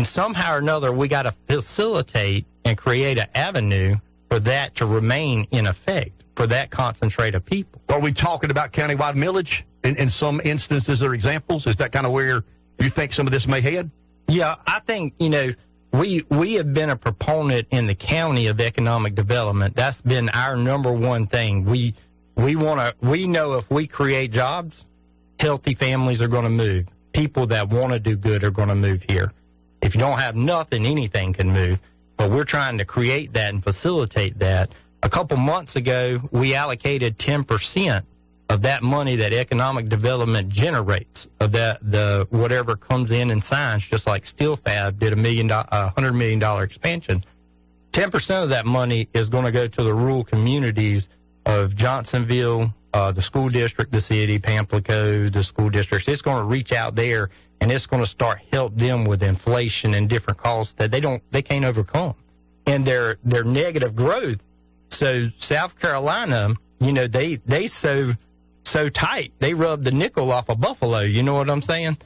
And somehow or another, we got to facilitate and create an avenue for that to remain in effect for that concentrate of people. Are we talking about countywide millage in some instances or examples? Is that kind of where you think some of this may head? Yeah, I think, we have been a proponent in the county of economic development. That's been our number one thing. We know if we create jobs, healthy families are going to move. People that want to do good are going to move here. If you don't have nothing, anything can move. But we're trying to create that and facilitate that. A couple months ago, we allocated 10% of that money that economic development generates, of the whatever comes in and signs, just like Steel Fab did $100 million expansion. 10% of that money is going to go to the rural communities of Johnsonville, the school district, the city, Pamplico, the school districts. It's going to reach out there, and it's going to start help them with inflation and different costs that they can't overcome, and their negative growth. So South Carolina, they so tight, they rub the nickel off a buffalo. You know what I'm saying?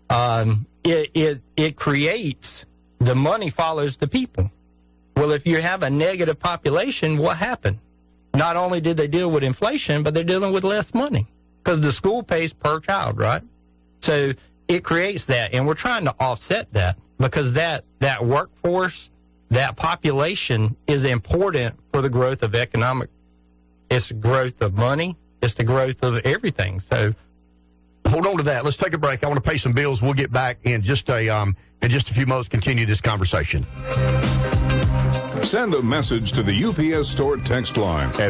It creates, the money follows the people. Well, if you have a negative population, what happened? Not only did they deal with inflation, but they're dealing with less money because the school pays per child, right? So it creates that, and we're trying to offset that because that workforce, that population is important for the growth of economic. It's the growth of money. It's the growth of everything. So hold on to that. Let's take a break. I want to pay some bills. We'll get back in just a few moments. Continue this conversation. Send a message to the UPS Store text line at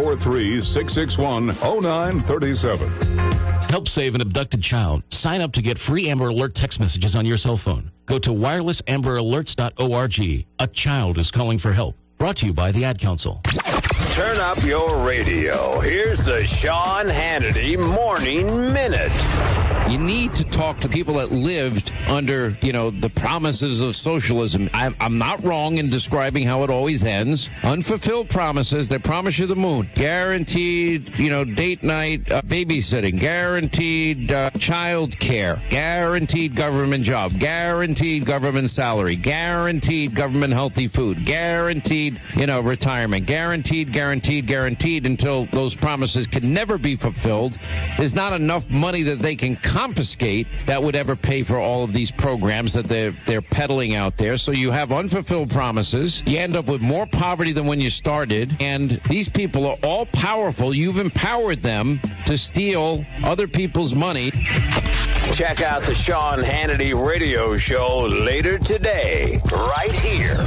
843-661-0937. Help save an abducted child. Sign up to get free Amber Alert text messages on your cell phone. Go to wirelessamberAlerts.org. A child is calling for help. Brought to you by the Ad Council. Turn up your radio. Here's the Sean Hannity Morning Minute. You need to talk to people that lived under, the promises of socialism. I'm not wrong in describing how it always ends. Unfulfilled promises. They promise you the moon. Guaranteed, date night babysitting. Guaranteed child care. Guaranteed government job. Guaranteed government salary. Guaranteed government healthy food. Guaranteed, retirement. Guaranteed until those promises can never be fulfilled. There's not enough money that they can confiscate that would ever pay for all of these programs that they're peddling out there. So you have unfulfilled promises. You end up with more poverty than when you started. And these people are all powerful. You've empowered them to steal other people's money. Check out the Sean Hannity radio show later today, right here.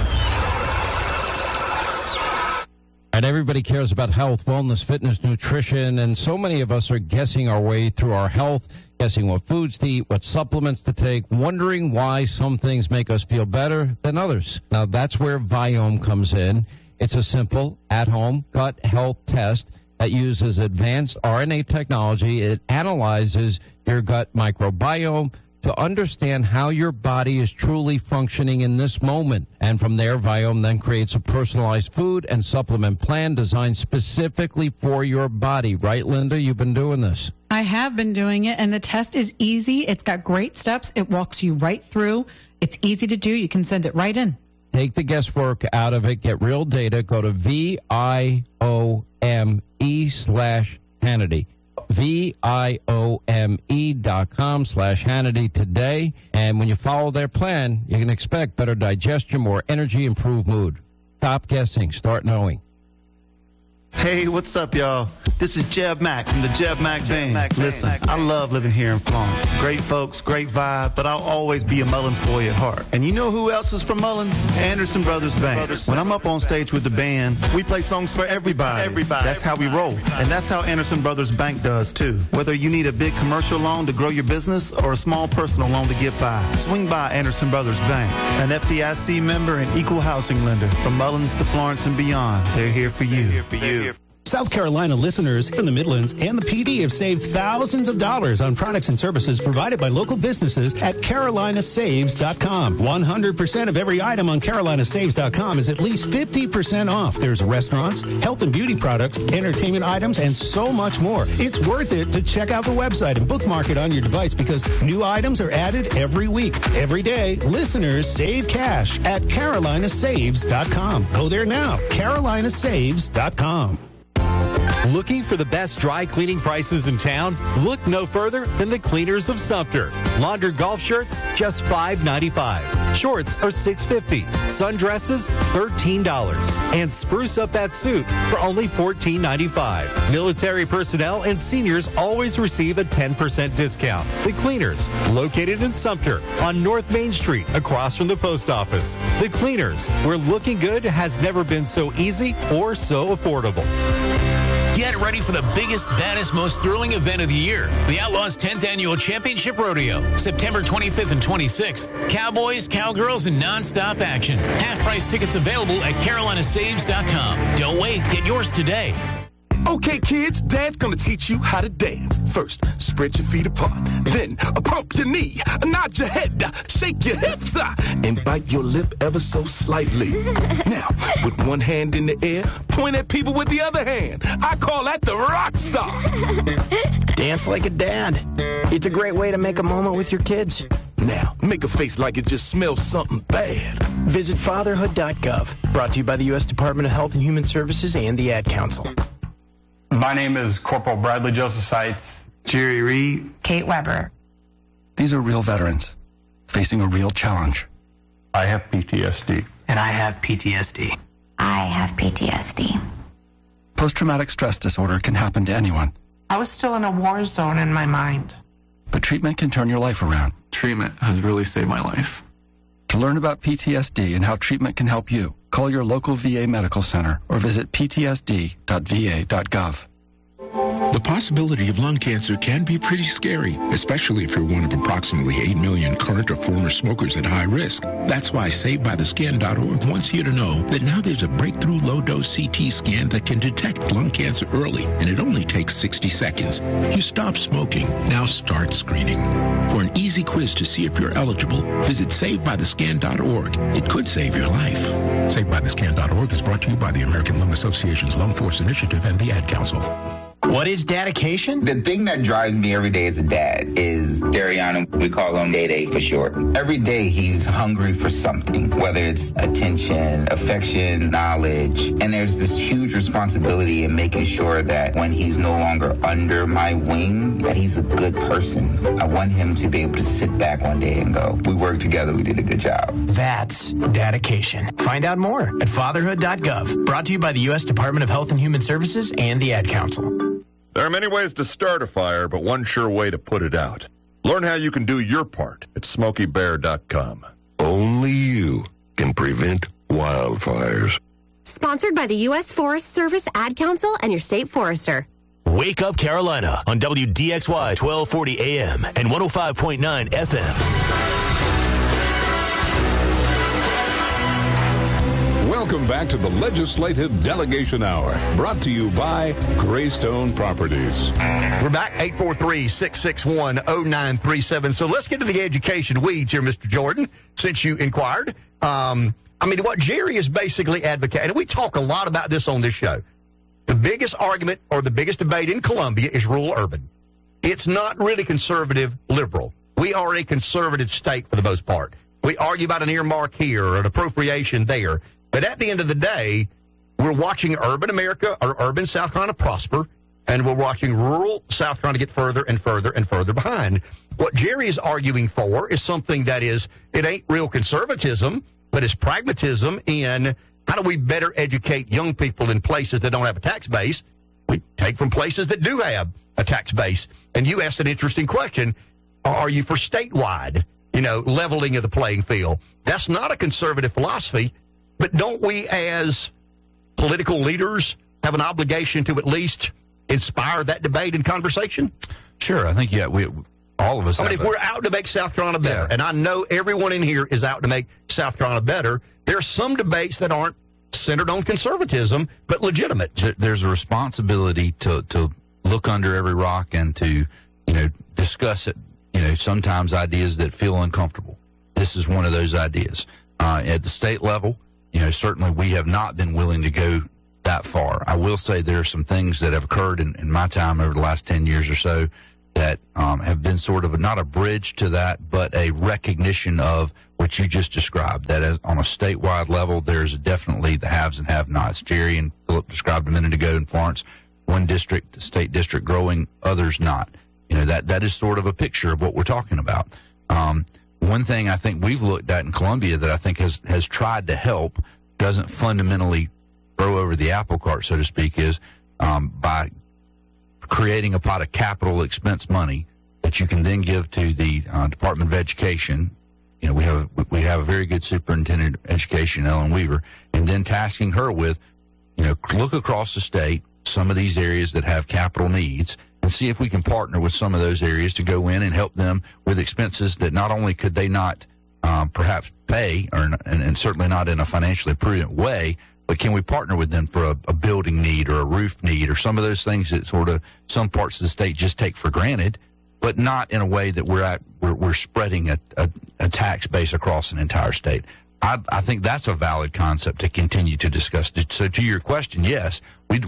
And everybody cares about health, wellness, fitness, nutrition, and so many of us are guessing our way through our health, guessing what foods to eat, what supplements to take, wondering why some things make us feel better than others. Now, that's where Viome comes in. It's a simple, at-home gut health test that uses advanced RNA technology. It analyzes your gut microbiome to understand how your body is truly functioning in this moment. And from there, Viome then creates a personalized food and supplement plan designed specifically for your body. Right, Linda? You've been doing this. I have been doing it, and the test is easy. It's got great steps. It walks you right through. It's easy to do. You can send it right in. Take the guesswork out of it. Get real data. Go to VIOME/Hannity. VIOME.com/Hannity today. And when you follow their plan, you can expect better digestion, more energy, improved mood. Stop guessing. Start knowing. Hey, what's up, y'all? This is Jeb Mack from the Jeb Mack Band. Listen, I love living here in Florence. Great folks, great vibe, but I'll always be a Mullins boy at heart. And you know who else is from Mullins? Anderson Brothers Band. When I'm up on stage with the band, we play songs for everybody. That's how we roll. And that's how Anderson Brothers Bank does, too. Whether you need a big commercial loan to grow your business or a small personal loan to get by, swing by Anderson Brothers Bank. An FDIC member and equal housing lender. From Mullins to Florence and beyond, they're here for you. South Carolina listeners in the Midlands and the PD have saved thousands of dollars on products and services provided by local businesses at carolinasaves.com. 100% of every item on carolinasaves.com is at least 50% off. There's restaurants, health and beauty products, entertainment items, and so much more. It's worth it to check out the website and bookmark it on your device because new items are added every week. Every day, listeners save cash at carolinasaves.com. Go there now, carolinasaves.com. Looking for the best dry cleaning prices in town? Look no further than the Cleaners of Sumter. Laundered golf shirts, just $5.95. Shorts are $6.50. Sundresses, $13. And spruce up that suit for only $14.95. Military personnel and seniors always receive a 10% discount. The Cleaners, located in Sumter on North Main Street, across from the post office. The Cleaners, where looking good has never been so easy or so affordable. Get ready for the biggest, baddest, most thrilling event of the year. The Outlaws 10th Annual Championship Rodeo. September 25th and 26th. Cowboys, cowgirls, and nonstop action. Half-price tickets available at carolinasaves.com. Don't wait. Get yours today. Okay, kids, Dad's gonna teach you how to dance. First, spread your feet apart. Then, pump your knee, nod your head, shake your hips, and bite your lip ever so slightly. Now, with one hand in the air, point at people with the other hand. I call that the rock star. Dance like a dad. It's a great way to make a moment with your kids. Now, make a face like it just smells something bad. Visit fatherhood.gov. Brought to you by the U.S. Department of Health and Human Services and the Ad Council. My name is Corporal Bradley Joseph Seitz. Jerry Reed. Kate Weber. These are real veterans facing a real challenge. I have PTSD. And I have PTSD. I have PTSD. Post-traumatic stress disorder can happen to anyone. I was still in a war zone in my mind. But treatment can turn your life around. Treatment has really saved my life. To learn about PTSD and how treatment can help you, call your local VA medical center or visit ptsd.va.gov. The possibility of lung cancer can be pretty scary, especially if you're one of approximately 8 million current or former smokers at high risk. That's why SaveByTheScan.org wants you to know that now there's a breakthrough low-dose CT scan that can detect lung cancer early, and it only takes 60 seconds. You stop smoking, now start screening. For an easy quiz to see if you're eligible, visit SaveByTheScan.org. It could save your life. SaveByTheScan.org is brought to you by the American Lung Association's Lung Force Initiative and the Ad Council. What is dedication? The thing that drives me every day as a dad is Dariana. We call him Day for short. Every day he's hungry for something, whether it's attention, affection, knowledge. And there's this huge responsibility in making sure that when he's no longer under my wing, that he's a good person. I want him to be able to sit back one day and go, we worked together, we did a good job. That's dedication. Find out more at fatherhood.gov. Brought to you by the U.S. Department of Health and Human Services and the Ad Council. There are many ways to start a fire, but one sure way to put it out. Learn how you can do your part at SmokeyBear.com. Only you can prevent wildfires. Sponsored by the U.S. Forest Service, Ad Council, and your state forester. Wake Up Carolina on WDXY 1240 AM and 105.9 FM. Welcome back to the Legislative Delegation Hour, brought to you by Greystone Properties. We're back, 843-661-0937. So let's get to the education weeds here, Mr. Jordan, since you inquired. What Jerry is basically advocating, and we talk a lot about this on this show, the biggest argument or the biggest debate in Columbia is rural-urban. It's not really conservative-liberal. We are a conservative state for the most part. We argue about an earmark here or an appropriation there. But at the end of the day, we're watching urban America or urban South Carolina prosper, and we're watching rural South Carolina get further and further and further behind. What Jerry is arguing for is something that is, it ain't real conservatism, but it's pragmatism in how do we better educate young people in places that don't have a tax base. We take from places that do have a tax base. And you asked an interesting question. Are you for statewide, leveling of the playing field? That's not a conservative philosophy. But don't we, as political leaders, have an obligation to at least inspire that debate and conversation? Sure. I think, all of us. If we're out to make South Carolina better, and I know everyone in here is out to make South Carolina better, there are some debates that aren't centered on conservatism, but legitimate. There's a responsibility to look under every rock and to, discuss it. Sometimes ideas that feel uncomfortable. This is one of those ideas. At the state level, certainly we have not been willing to go that far. I will say there are some things that have occurred in my time over the last 10 years or so that have been sort of not a bridge to that, but a recognition of what you just described, that as on a statewide level, there's definitely the haves and have-nots. Jerry and Philip described a minute ago in Florence, one district, the state district growing, others not. That is sort of a picture of what we're talking about. One thing I think we've looked at in Columbia that I think has tried to help, doesn't fundamentally throw over the apple cart, so to speak, is by creating a pot of capital expense money that you can then give to the Department of Education. We have a very good superintendent of education, Ellen Weaver, and then tasking her with, look across the state, some of these areas that have capital needs, and see if we can partner with some of those areas to go in and help them with expenses that not only could they not perhaps pay, and certainly not in a financially prudent way, but can we partner with them for a building need or a roof need or some of those things that sort of some parts of the state just take for granted, but not in a way that we're spreading a tax base across an entire state. I think that's a valid concept to continue to discuss. So to your question, yes, we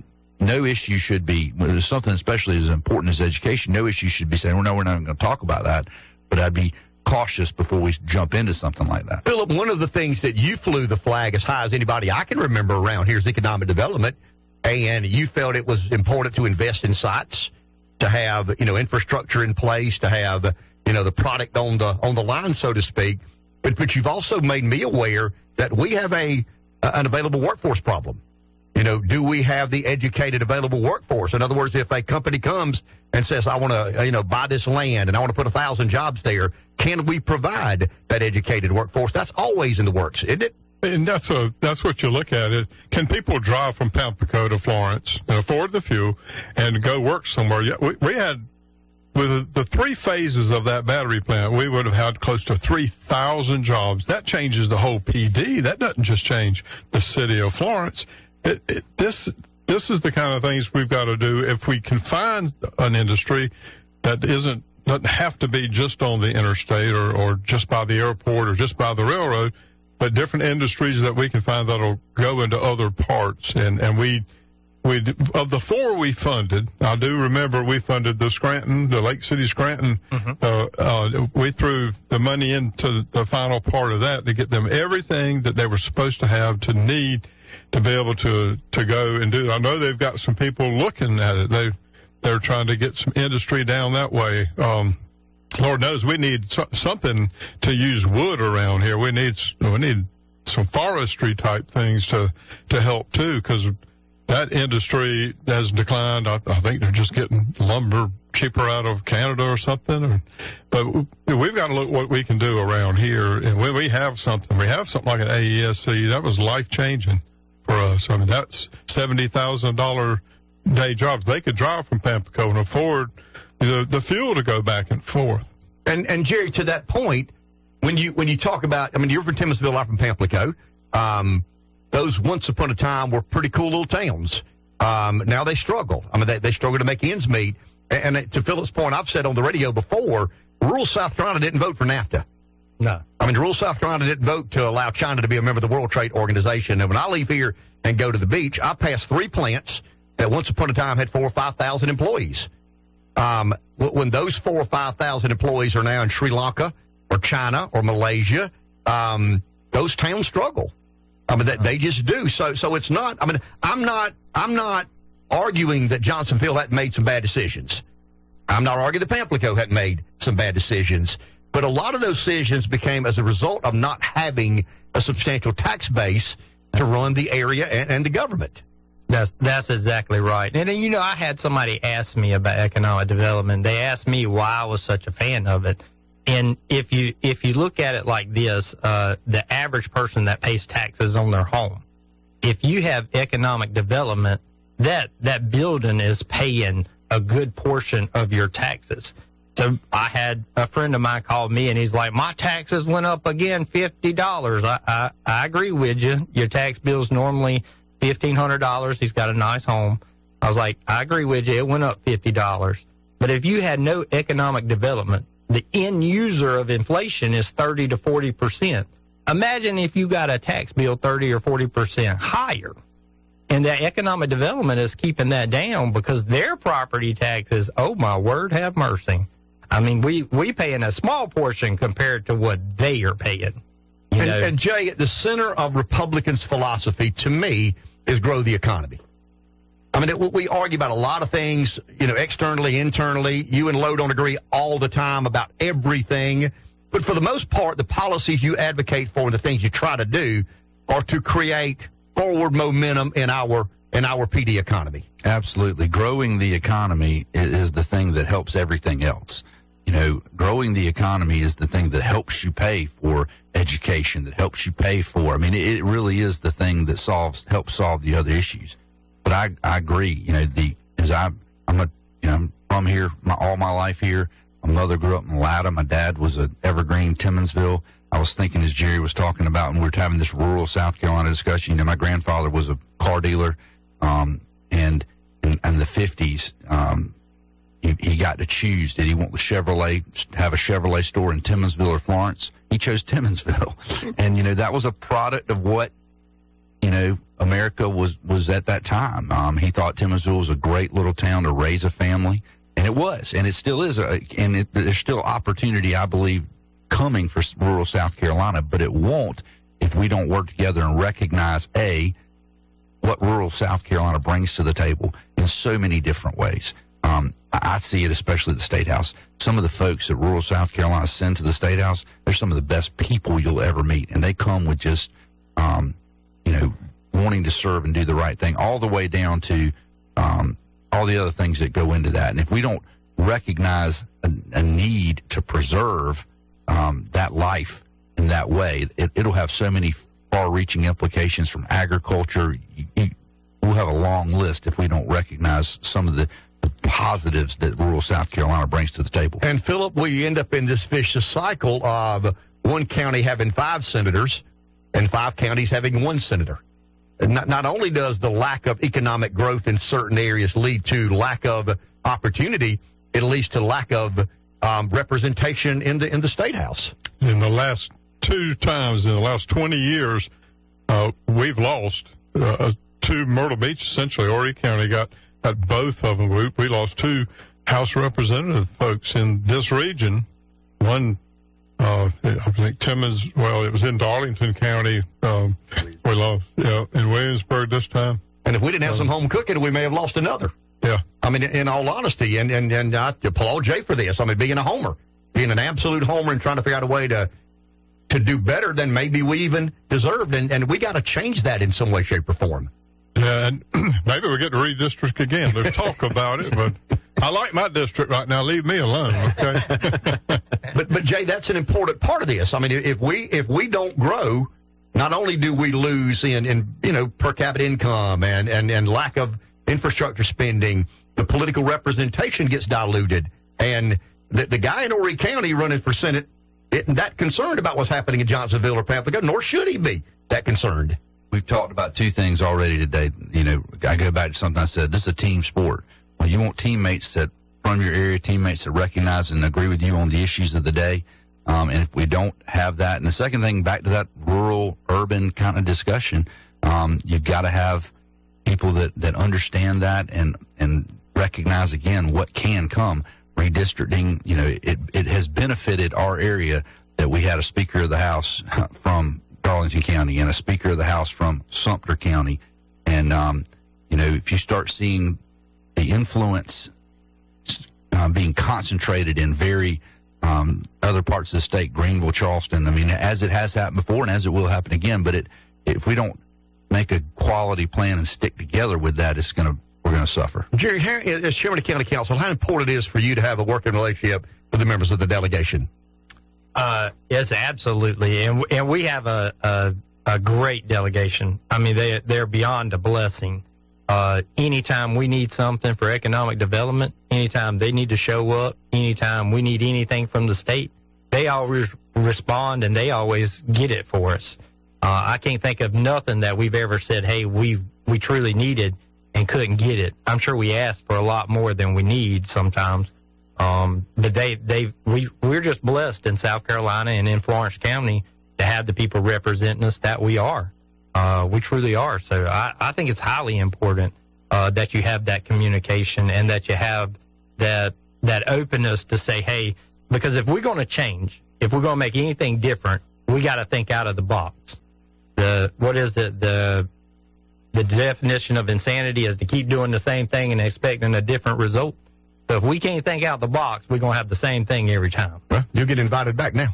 no issue should be, something especially as important as education, no issue should be saying, well, no, we're not going to talk about that, but I'd be cautious before we jump into something like that. Philip, one of the things that you flew the flag as high as anybody I can remember around here is economic development, and you felt it was important to invest in sites, to have, infrastructure in place, to have, the product on the line, so to speak. But you've also made me aware that we have an available workforce problem. Do we have the educated available workforce? In other words, if a company comes and says, I want to, buy this land and I want to put 1,000 jobs there, can we provide that educated workforce? That's always in the works, isn't it? And that's what you look at. It can people drive from Pamplico to Florence and afford the fuel and go work somewhere? Yeah, we had, with the three phases of that battery plant, we would have had close to 3,000 jobs. That changes the whole PD. That doesn't just change the city of Florence. This is the kind of things we've got to do. If we can find an industry that doesn't have to be just on the interstate or just by the airport or just by the railroad, but different industries that we can find that'll go into other parts. And we of the four we funded, I do remember we funded the Lake City Scranton. We threw the money into the final part of that to get them everything that they were supposed to have to need to be able to go and do it. I know they've got some people looking at it. They're trying to get some industry down that way. Lord knows we need something to use wood around here. We need some forestry type things to help too, because that industry has declined. I think they're just getting lumber cheaper out of Canada or something. But we've got to look what we can do around here. And when we have something like an AESC, that was life changing for us. I mean, that's $70,000 day jobs. They could drive from Pamplico and afford the fuel to go back and forth. And Jerry, to that point, when you talk about, you're from Timminsville, I'm from Pamplico. Those once upon a time were pretty cool little towns. Now they struggle. They struggle to make ends meet. And to Philip's point, I've said on the radio before, rural South Carolina didn't vote for NAFTA. No. Rural South Carolina didn't vote to allow China to be a member of the World Trade Organization. And when I leave here and go to the beach, I pass 3 plants that once upon a time had 4,000 or 5,000 employees. When those 4,000 or 5,000 employees are now in Sri Lanka or China or Malaysia, those towns struggle. They just do. So it's not. I'm not arguing that Johnsonville hadn't made some bad decisions. I'm not arguing that Pamplico hadn't made some bad decisions. But a lot of those decisions became as a result of not having a substantial tax base to run the area and the government. That's exactly right. And I had somebody ask me about economic development. They asked me why I was such a fan of it. And if you look at it like this, the average person that pays taxes on their home, if you have economic development, that building is paying a good portion of your taxes. So I had a friend of mine called me, and he's like, my taxes went up again $50. I agree with you. Your tax bill's normally $1,500. He's got a nice home. I was like, I agree with you. It went up $50. But if you had no economic development, the end user of inflation is 30 to 40%. Imagine if you got a tax bill 30 or 40% higher. And the economic development is keeping that down because their property taxes, oh, my word, have mercy. I mean, we paying a small portion compared to what they are paying. And Jay, at the center of Republicans' philosophy, to me, is grow the economy. I mean, we argue about a lot of things, externally, internally. You and Lowe don't agree all the time about everything. But for the most part, the policies you advocate for and the things you try to do are to create forward momentum in our PD economy. Absolutely. Growing the economy is the thing that helps everything else. Growing the economy is the thing that helps you pay for education, that helps you pay for, it really is the thing that helps solve the other issues. But I agree, I'm from here all my life here. My mother grew up in Latta. My dad was at Evergreen, Timmonsville. I was thinking as Jerry was talking about, and we were having this rural South Carolina discussion, my grandfather was a car dealer, and in the 50s, he got to choose. Did he want have a Chevrolet store in Timmonsville or Florence? He chose Timmonsville. And, that was a product of what, America was at that time. He thought Timmonsville was a great little town to raise a family. And it was, and it still is. There's still opportunity, I believe, coming for rural South Carolina, but it won't if we don't work together and recognize, what rural South Carolina brings to the table in so many different ways. I see it especially at the State House. Some of the folks that rural South Carolina send to the State House, they're some of the best people you'll ever meet, and they come with just, wanting to serve and do the right thing, all the way down to all the other things that go into that. And if we don't recognize a need to preserve that life in that way, it'll have so many far-reaching implications from agriculture. We'll have a long list if we don't recognize some of the positives that rural South Carolina brings to the table. And, Philip, we end up in this vicious cycle of one county having 5 senators and 5 counties having 1 senator. And not only does the lack of economic growth in certain areas lead to lack of opportunity, it leads to lack of representation in the State House. In the last 2 times in the last 20 years, we've lost 2 Myrtle Beach, essentially. Horry County got both of them. We lost 2 House representative folks in this region. One, I think Timmons, it was in Darlington County. We lost, in Williamsburg this time. And if we didn't have some home cooking, we may have lost another. Yeah. In all honesty, and I applaud Jay for this. Being a homer, being an absolute homer and trying to figure out a way to do better than maybe we even deserved. And we got to change that in some way, shape, or form. Yeah, and maybe we'll get to redistrict again. There's talk about it, but I like my district right now. Leave me alone, okay? But Jay, that's an important part of this. If we don't grow, not only do we lose in per capita income and lack of infrastructure spending, the political representation gets diluted. And the guy in Horry County running for Senate isn't that concerned about what's happening in Johnsonville or Pamplico, nor should he be that concerned. We've talked about 2 things already today. I go back to something I said. This is a team sport. When you want teammates from your area, teammates that recognize and agree with you on the issues of the day, and if we don't have that, and the second thing, back to that rural-urban kind of discussion, you've got to have people that understand that and recognize, again, what can come. Redistricting, it has benefited our area that we had a Speaker of the House from Darlington County and a Speaker of the House from Sumter County. And, if you start seeing the influence being concentrated in very other parts of the state, Greenville, Charleston, as it has happened before and as it will happen again, but if we don't make a quality plan and stick together with that, we're going to suffer. Jerry, as Chairman of County Council, how important it is for you to have a working relationship with the members of the delegation? Yes, absolutely, and we have a great delegation. They're beyond a blessing. Anytime we need something for economic development, anytime they need to show up, anytime we need anything from the state, they always respond and they always get it for us. I can't think of nothing that we've ever said, hey, we truly needed and couldn't get it. I'm sure we asked for a lot more than we need sometimes. But we're just blessed in South Carolina and in Florence County to have the people representing us that we are. We truly are. So I think it's highly important that you have that communication and that you have that openness to say, hey, because if we're going to change, if we're going to make anything different, we got to think out of the box. The definition of insanity is to keep doing the same thing and expecting a different result. So if we can't think out the box, we're going to have the same thing every time. Well, you'll get invited back now.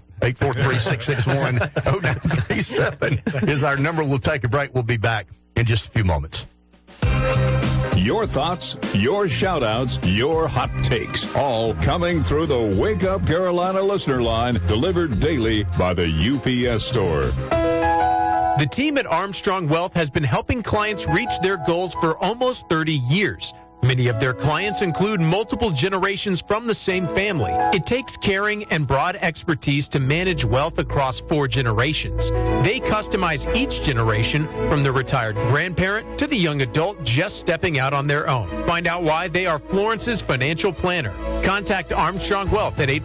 843-661-0937 is our number. We'll take a break. We'll be back in just a few moments. Your thoughts, your shout-outs, your hot takes, all coming through the Wake Up Carolina listener line, delivered daily by the UPS Store. The team at Armstrong Wealth has been helping clients reach their goals for almost 30 years. Many of their clients include multiple generations from the same family. It takes caring and broad expertise to manage wealth across 4 generations. They customize each generation, from the retired grandparent to the young adult just stepping out on their own. Find out why they are Florence's financial planner. Contact Armstrong Wealth at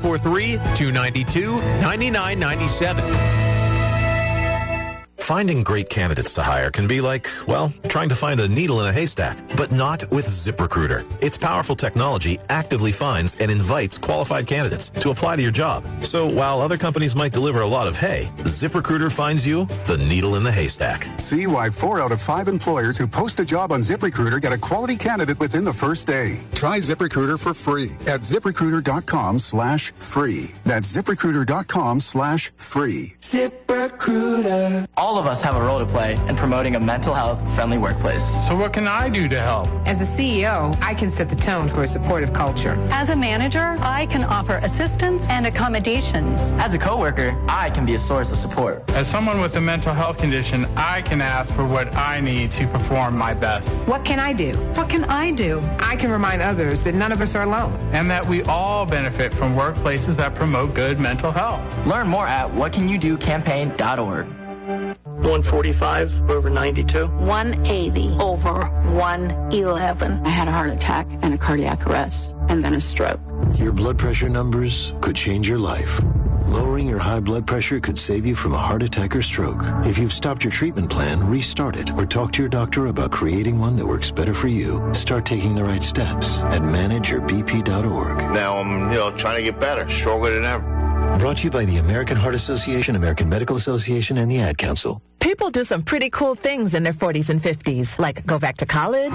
843-292-9997. Finding great candidates to hire can be like, well, trying to find a needle in a haystack, but not with ZipRecruiter. Its powerful technology actively finds and invites qualified candidates to apply to your job. So while other companies might deliver a lot of hay, ZipRecruiter finds you the needle in the haystack. See why 4 out of 5 employers who post a job on ZipRecruiter get a quality candidate within the first day. Try ZipRecruiter for free at ZipRecruiter.com/free. That's ZipRecruiter.com/free. ZipRecruiter. All of us have a role to play in promoting a mental health friendly workplace. So what can I do to help? As a CEO, I can set the tone for a supportive culture. As a manager, I can offer assistance and accommodations. As a coworker, I can be a source of support. As someone with a mental health condition, I can ask for what I need to perform my best. What can I do? What can I do? I can remind others that none of us are alone. And that we all benefit from workplaces that promote good mental health. Learn more at whatcanyoudocampaign.org. 145 over 92. 180 over 111. I had a heart attack and a cardiac arrest and then a stroke. Your blood pressure numbers could change your life. Lowering your high blood pressure could save you from a heart attack or stroke. If you've stopped your treatment plan, restart it or talk to your doctor about creating one that works better for you. Start taking the right steps at manageyourbp.org. Now I'm trying to get better, stronger than ever. Brought to you by the American Heart Association, American Medical Association, and the Ad Council. People do some pretty cool things in their 40s and 50s, like go back to college,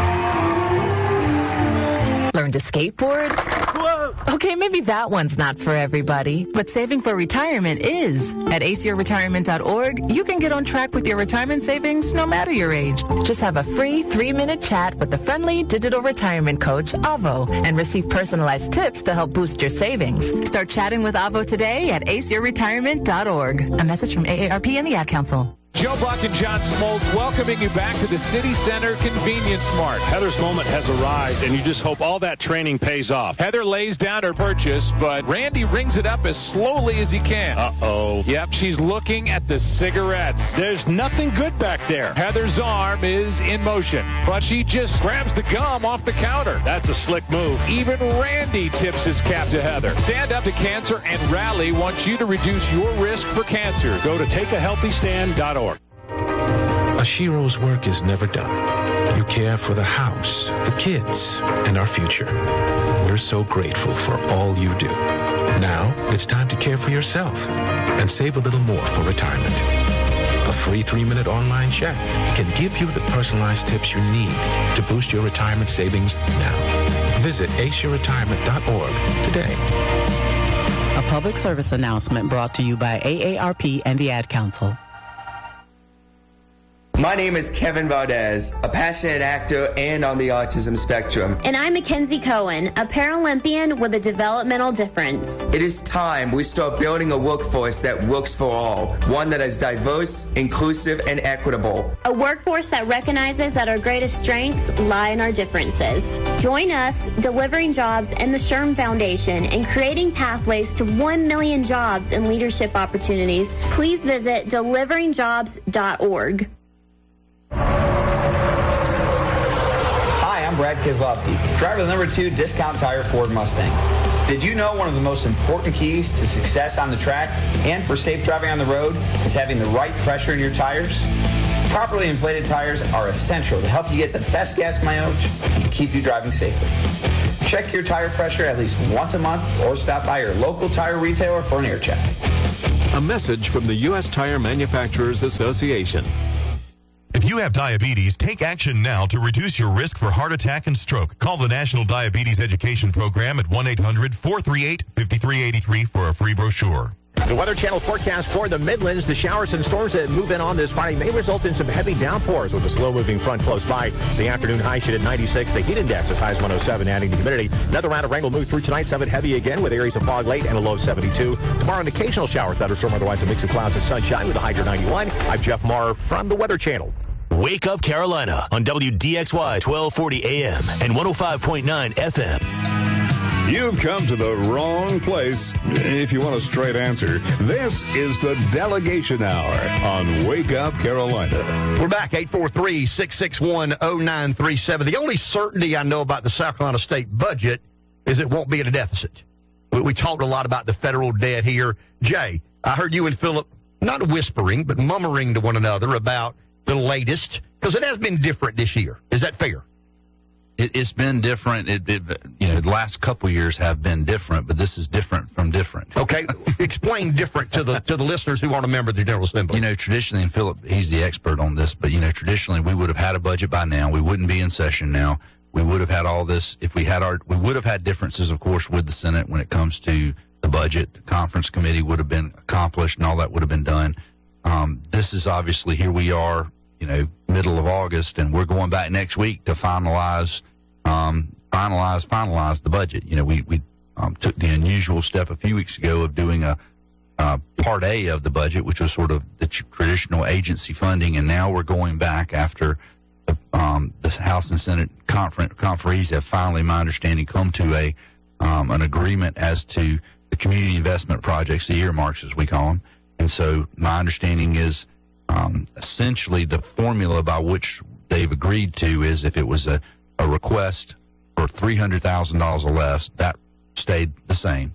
learn to skateboard. Whoa. Okay, maybe that one's not for everybody, but saving for retirement is. At aceyourretirement.org, you can get on track with your retirement savings no matter your age. Just have a free 3-minute chat with the friendly digital retirement coach, Avo, and receive personalized tips to help boost your savings. Start chatting with Avo today at aceyourretirement.org. A message from AARP and the Ad Council. Joe Buck and John Smoltz welcoming you back to the City Center Convenience Mart. Heather's moment has arrived, and you just hope all that training pays off. Heather lays down her purchase, but Randy rings it up as slowly as he can. Uh-oh. Yep, she's looking at the cigarettes. There's nothing good back there. Heather's arm is in motion, but she just grabs the gum off the counter. That's a slick move. Even Randy tips his cap to Heather. Stand Up to Cancer and Rally wants you to reduce your risk for cancer. Go to takeahealthystand.org. Ashiro's work is never done. You care for the house, the kids, and our future. We're so grateful for all you do. Now, it's time to care for yourself and save a little more for retirement. A free 3-minute online chat can give you the personalized tips you need to boost your retirement savings now. Visit aceyourretirement.org today. A public service announcement brought to you by AARP and the Ad Council. My name is Kevin Valdez, a passionate actor and on the autism spectrum. And I'm Mackenzie Cohen, a Paralympian with a developmental difference. It is time we start building a workforce that works for all, one that is diverse, inclusive, and equitable. A workforce that recognizes that our greatest strengths lie in our differences. Join us, Delivering Jobs and the SHRM Foundation, in creating pathways to 1 million jobs and leadership opportunities. Please visit deliveringjobs.org. Hi, I'm Brad Keselowski, driver of the #2 Discount Tire Ford Mustang. Did you know one of the most important keys to success on the track and for safe driving on the road is having the right pressure in your tires? Properly inflated tires are essential to help you get the best gas mileage and keep you driving safely. Check your tire pressure at least once a month or stop by your local tire retailer for an air check. A message from the U.S. Tire Manufacturers Association. If you have diabetes, take action now to reduce your risk for heart attack and stroke. Call the National Diabetes Education Program at 1-800-438-5383 for a free brochure. The Weather Channel forecast for the Midlands. The showers and storms that move in on this Friday may result in some heavy downpours with a slow-moving front close by. The afternoon high should at 96. The heat index as high as 107, adding to humidity. Another round of rain will move through tonight. 7 heavy again with areas of fog late and a low of 72. Tomorrow, an occasional shower, thunderstorm, otherwise a mix of clouds and sunshine with a high near 91. I'm Jeff Maher from the Weather Channel. Wake Up Carolina on WDXY 1240 AM and 105.9 FM. You've come to the wrong place if you want a straight answer. This is the Delegation Hour on Wake Up Carolina. We're back, 843-661-0937. The only certainty I know about the South Carolina State budget is it won't be in a deficit. We talked a lot about the federal debt here. Jay, I heard you and Philip not whispering, but murmuring to one another about the latest, because it has been different this year. Is that fair? It's been different. The last couple years have been different, but this is different from different. Okay, explain different to the listeners who aren't a member of the General Assembly. Traditionally, and Philip, he's the expert on this, but traditionally we would have had a budget by now. We wouldn't be in session now. We would have had all this if we had we would have had differences, of course, with the Senate when it comes to the budget. The conference committee would have been accomplished, and all that would have been done. This is obviously, here we are, middle of August, and we're going back next week to finalize the budget. We took the unusual step a few weeks ago of doing a Part A of the budget, which was sort of the traditional agency funding, and now we're going back after the House and Senate conferees have finally, my understanding, come to an agreement as to the community investment projects, the earmarks as we call them. And so my understanding is essentially the formula by which they've agreed to is if it was a request for $300,000 or less, that stayed the same.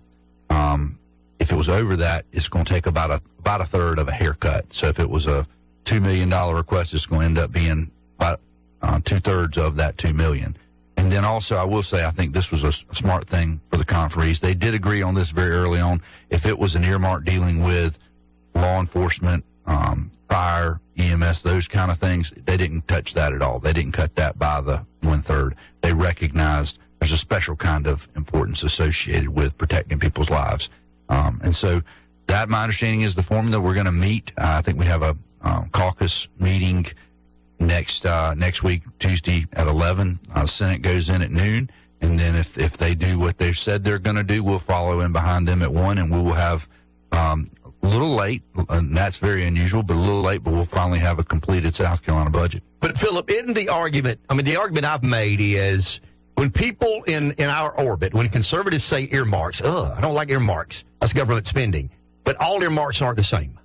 If it was over that, it's going to take about a third of a haircut. So if it was a $2 million request, it's going to end up being about 2/3 of that $2 million. And then also, I will say, I think this was a smart thing for the conferees. They did agree on this very early on. If it was an earmark dealing with law enforcement, fire, EMS, those kind of things, they didn't touch that at all. They didn't cut that by the 1/3. They recognized there's a special kind of importance associated with protecting people's lives. And so that, my understanding, is the formula. We're going to meet. I think we have a caucus meeting next week, Tuesday at 11. Senate goes in at noon. And then if they do what they've said they're going to do, we'll follow in behind them at 1, and we will have a little late, and that's very unusual, but a little late, but we'll finally have a completed South Carolina budget. But, Philip, isn't the argument, the argument I've made is when people in our orbit, when conservatives say earmarks, I don't like earmarks. That's government spending. But all earmarks aren't the same.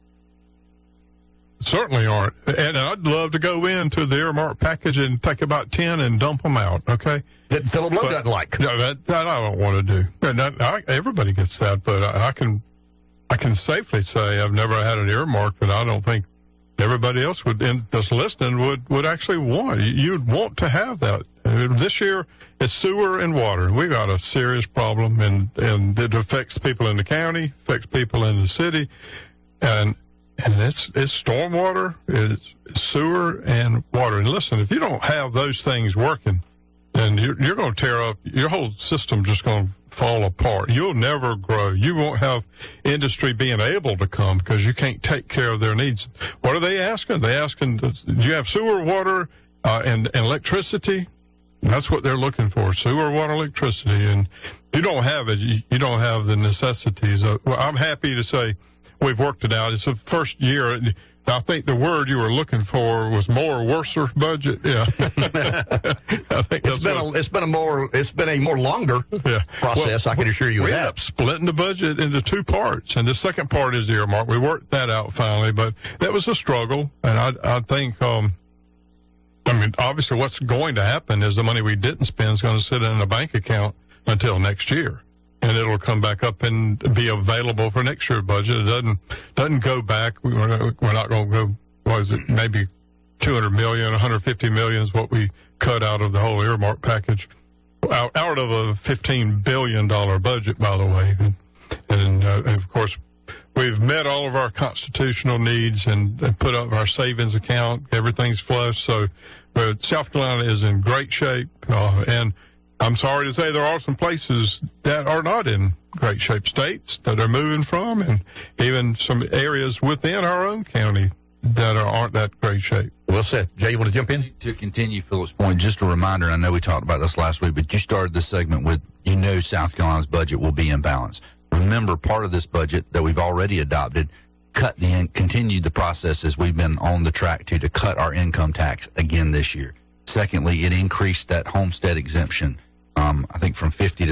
Certainly aren't. And I'd love to go into the earmark package and take about 10 and dump them out, okay? That Philip Lowe doesn't like. No, that I don't want to do. And everybody gets that, but I can safely say I've never had an earmark that I don't think everybody else that's listening would actually want. You'd want to have that. This year is sewer and water. We got a serious problem, and it affects people in the county, affects people in the city, and it's stormwater, it's sewer and water. And listen, if you don't have those things working, then you're going to tear up your whole system. Just going fall apart. You'll never grow. You won't have industry being able to come because you can't take care of their needs. What are they asking? They're asking, do you have sewer, water, and electricity? That's what they're looking for, sewer, water, electricity. And if you don't have it, you don't have the necessities. Well, I'm happy to say we've worked it out. It's the first year. I think the word you were looking for was more worser budget. Yeah, I think it's been a more longer process. Well, I can assure you we of ended that. up splitting the budget into two parts, and the second part is the earmark. We worked that out finally, but that was a struggle, and I think. Obviously, what's going to happen is the money we didn't spend is going to sit in a bank account until next year, and it'll come back up and be available for next year's budget. It doesn't go back. We're not going to go. What is it? Maybe $200 million, $150 million is what we cut out of the whole earmark package, out of a $15 billion budget, by the way, and of course. We've met all of our constitutional needs and put up our savings account. Everything's flush. So South Carolina is in great shape. And I'm sorry to say there are some places that are not in great shape, states that are moving from, and even some areas within our own county that aren't that great shape. Well said. Jay, you want to jump in? To continue Philip's point, just a reminder, I know we talked about this last week, but you started this segment with, South Carolina's budget will be in balance. Remember, part of this budget that we've already adopted continued the process as we've been on the track to cut our income tax again this year. Secondly, it increased that homestead exemption, I think from $50,000 to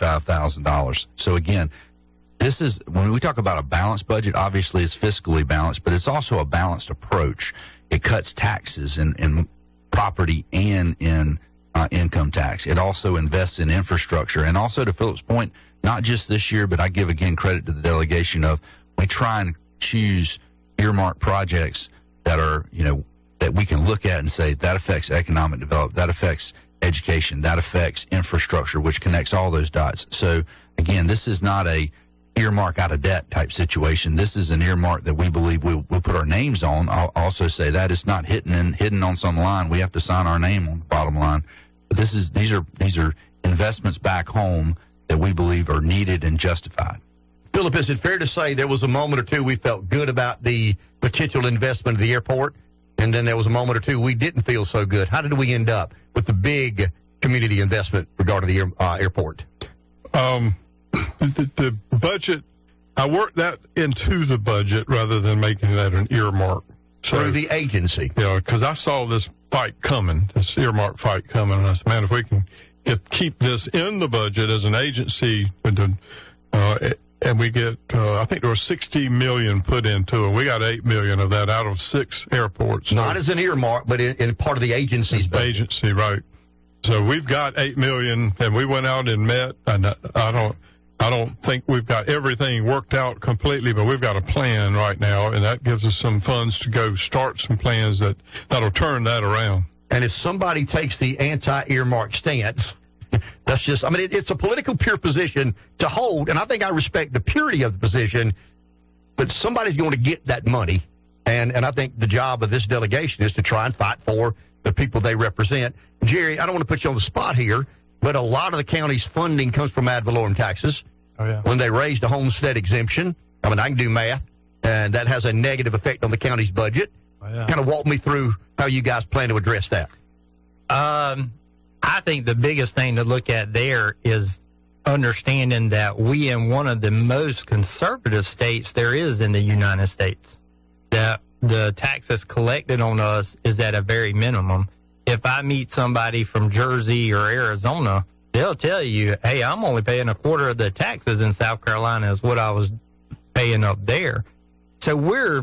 $75,000. So again, this is, when we talk about a balanced budget, obviously it's fiscally balanced, but it's also a balanced approach. It cuts taxes in property and in income tax. It also invests in infrastructure. And also, to Philip's point, not just this year, but I give again credit to the delegation of we try and choose earmark projects that are, that we can look at and say that affects economic development, that affects education, that affects infrastructure, which connects all those dots. So again, this is not a earmark out of debt type situation. This is an earmark that we believe we'll put our names on. I'll also say that it's not hidden on some line. We have to sign our name on the bottom line. But these are investments back home that we believe are needed and justified. Philip, is it fair to say there was a moment or two we felt good about the potential investment of the airport, and then there was a moment or two we didn't feel so good? How did we end up with the big community investment regarding the airport? The budget, I worked that into the budget rather than making that an earmark. Through the agency? Yeah, because I saw this fight coming, this earmark fight coming, and I said, man, if we can keep this in the budget as an agency, and we get, I think there was $60 million put into it. We got $8 million of that out of 6 airports. Not as an earmark, but in part of the agency's budget. Agency, right. So we've got $8 million, and we went out and met, and I don't think we've got everything worked out completely, but we've got a plan right now, and that gives us some funds to go start some plans that'll turn that around. And if somebody takes the anti-earmark stance, that's just, it's a political pure position to hold, and I think I respect the purity of the position, but somebody's going to get that money, and I think the job of this delegation is to try and fight for the people they represent. Jerry, I don't want to put you on the spot here, but a lot of the county's funding comes from ad valorem taxes. Oh, yeah. When they raised the homestead exemption, I can do math, and that has a negative effect on the county's budget. Oh, yeah. Kind of walk me through how you guys plan to address that. I think the biggest thing to look at there is understanding that we in one of the most conservative states there is in the United States, that the taxes collected on us is at a very minimum. If I meet somebody from Jersey or Arizona, they'll tell you, hey, I'm only paying a quarter of the taxes in South Carolina as what I was paying up there. So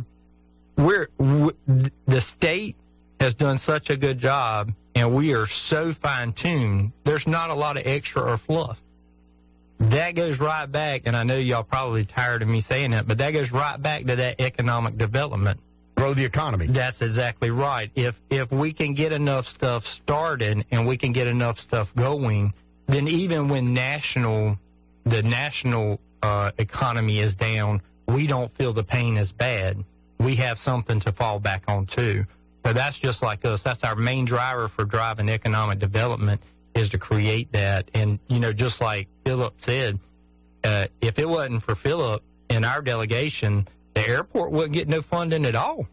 the state has done such a good job, and we are so fine-tuned, there's not a lot of extra or fluff. That goes right back, and I know y'all probably tired of me saying that, but that goes right back to that economic development. Grow the economy. That's exactly right. If we can get enough stuff started and we can get enough stuff going, then even when the national economy is down, we don't feel the pain as bad. We have something to fall back on too. So that's just like us. That's our main driver for driving economic development, is to create that. And, just like Philip said, if it wasn't for Philip and our delegation, the airport wouldn't get no funding at all.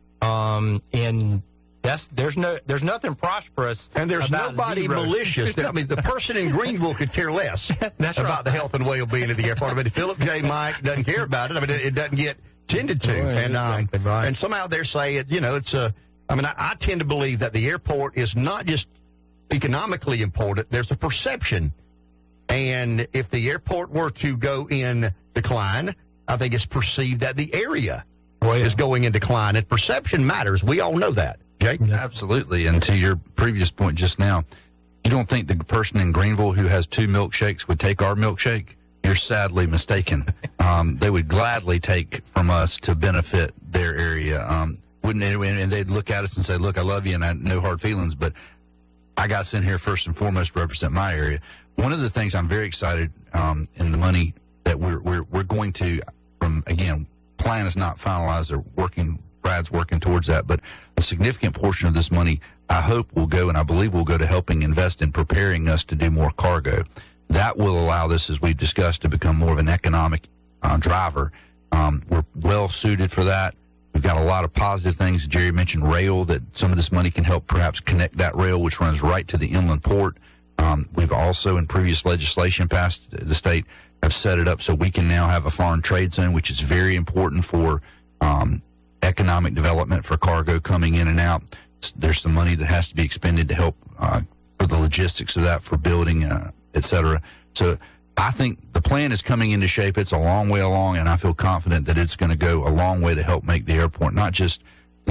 And there's nothing prosperous. And there's about nobody zero. malicious. I mean, the person in Greenville could care less about the health and well-being of the airport. I mean, Philip J. Mike doesn't care about it. I mean, it doesn't get tended to. And some out there say it's a. I mean, I tend to believe that the airport is not just economically important. There's a perception, and if the airport were to go in decline, I think it's perceived that the area is going in decline, and perception matters. We all know that. Jake? Absolutely. And to your previous point just now, you don't think the person in Greenville who has 2 milkshakes would take our milkshake? You're sadly mistaken. They would gladly take from us to benefit their area. Wouldn't they? And they'd look at us and say, look, I love you and I no hard feelings, but I got sent here first and foremost to represent my area. One of the things I'm very excited in the money that we're going to, plan is not finalized. Brad's working towards that, but a significant portion of this money, I hope, will go, and I believe will go to helping invest in preparing us to do more cargo. That will allow this, as we've discussed, to become more of an economic driver. We're well suited for that. We've got a lot of positive things. Jerry mentioned rail, that some of this money can help perhaps connect that rail, which runs right to the inland port. We've also, in previous legislation passed the state, have set it up so we can now have a foreign trade zone, which is very important for economic development for cargo coming in and out. There's some money that has to be expended to help for the logistics of that, for building, et cetera. So I think the plan is coming into shape. It's a long way along, and I feel confident that it's going to go a long way to help make the airport not just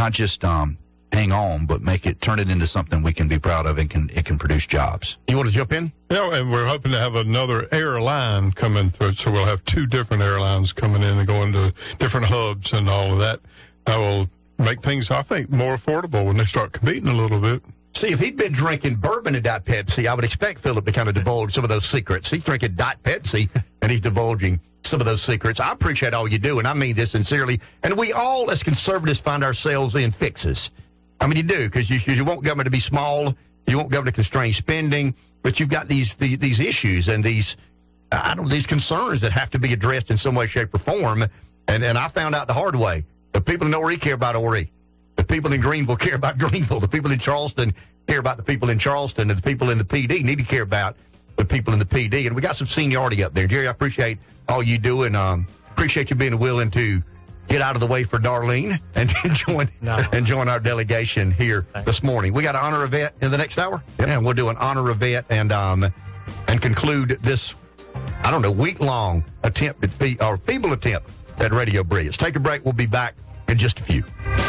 hang on, but turn it into something we can be proud of and it can produce jobs. You want to jump in? Yeah, and we're hoping to have another airline coming through, so we'll have 2 different airlines coming in and going to different hubs and all of that. That will make things, I think, more affordable when they start competing a little bit. See, if he'd been drinking bourbon and Diet Pepsi, I would expect Philip to kind of divulge some of those secrets. He's drinking Diet Pepsi, and he's divulging some of those secrets. I appreciate all you do, and I mean this sincerely. And we all, as conservatives, find ourselves in fixes. I mean, you do, because you want government to be small. You want government to constrain spending. But you've got these issues and these concerns that have to be addressed in some way, shape, or form. And I found out the hard way. The people in Horry care about Horry. The people in Greenville care about Greenville. The people in Charleston care about the people in Charleston. And the people in the PD need to care about the people in the PD. And we got some seniority up there. Jerry, I appreciate all you do, and appreciate you being willing to get out of the way for Darlene and join our delegation here this morning. We got to honor a vet in the next hour. Yep. And we'll do an honor a vet and conclude this, week-long attempt at feeble attempt at Radio Brilliance. Take a break. We'll be back in just a few.